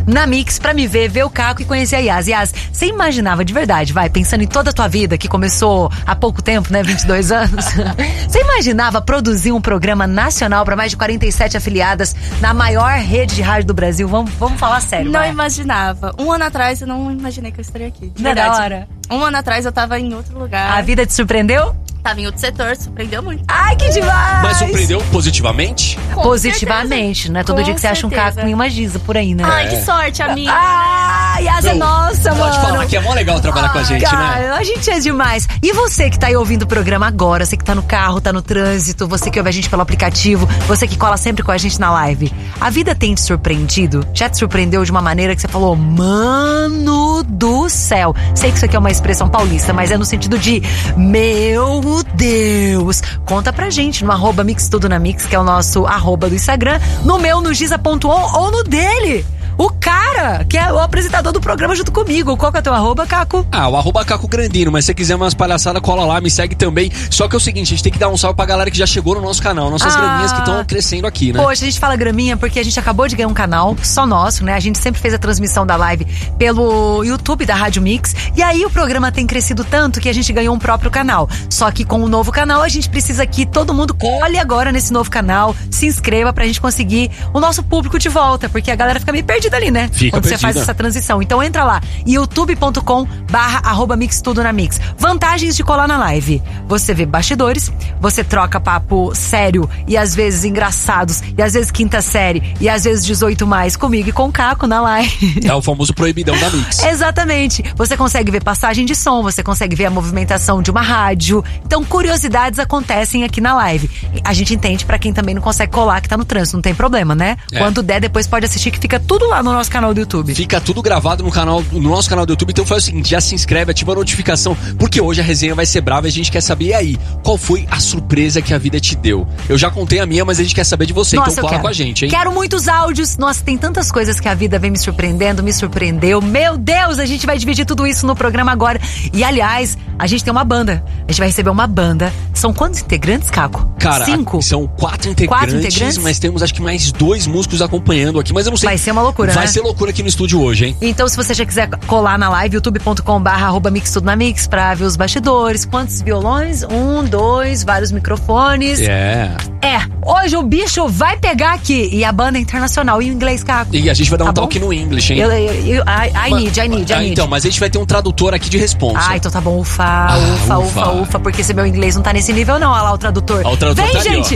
na Mix pra me ver o Caco e conhecer a Yas. Yas, você imaginava de verdade, pensando em toda a tua vida, que começou há pouco tempo, né, 22 anos, você imaginava produzir um programa nacional pra mais de 47 afiliadas na maior rede de rádio do Brasil? Vamos falar sério. Não imaginava. Um ano atrás eu não imaginei que eu estaria aqui. De verdade. Da hora. Um ano atrás eu tava em outro lugar. A vida te surpreendeu? Tava em outro setor, surpreendeu muito. Ai, que demais! Mas surpreendeu positivamente? Positivamente, não é todo dia que você acha um Caco em uma Giza por aí, né? Ai, que sorte, amiga. Yas é nossa, mano. Pode falar que é mó legal trabalhar com a gente, cara, né? A gente é demais. E você que tá aí ouvindo o programa agora, você que tá no carro, tá no trânsito, você que ouve a gente pelo aplicativo, você que cola sempre com a gente na live. A vida tem te surpreendido? Já te surpreendeu de uma maneira que você falou, mano do céu? Sei que isso aqui é uma expressão paulista, mas é no sentido de, meu Deus. Conta pra gente no @mixtudonamix, que é o nosso @ do Instagram, no meu, no giza.on ou no dele. O cara, que é o apresentador do programa junto comigo. Qual que é o teu @, Caco? O @Caco Grandino, mas se você quiser umas palhaçadas, cola lá, me segue também. Só que é o seguinte, a gente tem que dar um salve pra galera que já chegou no nosso canal, nossas graminhas que estão crescendo aqui, né? Poxa, a gente fala graminha porque a gente acabou de ganhar um canal só nosso, né? A gente sempre fez a transmissão da live pelo YouTube da Rádio Mix, e aí o programa tem crescido tanto que a gente ganhou um próprio canal. Só que com o novo canal a gente precisa que todo mundo colhe agora nesse novo canal, se inscreva pra gente conseguir o nosso público de volta, porque a galera fica meio perdida ali, né? Fica quando perdida. Você faz essa transição. Então entra lá, youtube.com/@mixtudonamix. Vantagens de colar na live: você vê bastidores, você troca papo sério e às vezes engraçados, e às vezes quinta série, e às vezes 18+, comigo e com o Caco na live. É o famoso proibidão da Mix. Exatamente. Você consegue ver passagem de som, você consegue ver a movimentação de uma rádio. Então curiosidades acontecem aqui na live. A gente entende pra quem também não consegue colar, que tá no trânsito, não tem problema, né? Quando der, depois pode assistir, que fica tudo lá no nosso canal do YouTube. Fica tudo gravado no nosso canal do YouTube. Então faz o seguinte, já se inscreve, ativa a notificação, porque hoje a resenha vai ser brava e a gente quer saber, e aí, qual foi a surpresa que a vida te deu? Eu já contei a minha, mas a gente quer saber de você. Nossa, então cola com a gente, hein? Quero muitos áudios. Nossa, tem tantas coisas que a vida vem me surpreendendo, me surpreendeu. Meu Deus, a gente vai dividir tudo isso no programa agora. E aliás, a gente tem uma banda. A gente vai receber uma banda. São quantos integrantes, Caco? Cara, 5? São 4 integrantes, mas temos acho que mais 2 músicos acompanhando aqui, mas eu não sei. Vai ser uma loucura, Vai né? ser loucura aqui no estúdio hoje, hein? Então, se você já quiser colar na live, youtube.com/@mixtudonamix pra ver os bastidores. Quantos violões? 1, 2, vários microfones. Hoje o bicho vai pegar aqui. E a banda é internacional. E o inglês, Caco? E a gente vai dar um toque no English, hein? I need. Então, mas a gente vai ter um tradutor aqui de responsa. Então tá bom. Ufa. Porque esse meu inglês não tá nesse nível, não. Olha lá o tradutor. O tradutor vem, tá gente.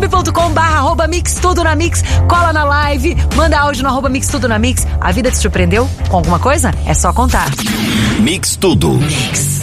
youtube.com/@mixtudonamix. Cola na live. Manda áudio no @mixtudonamix. A vida te surpreendeu com alguma coisa? É só contar. Mix Tudo. Mix.